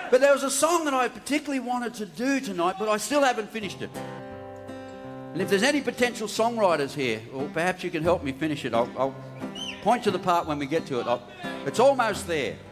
But there was a song that I particularly wanted to do tonight, but I still haven't finished it. And if there's any potential songwriters here, or perhaps you can help me finish it, I'll point to the part when we get to it. It's almost there.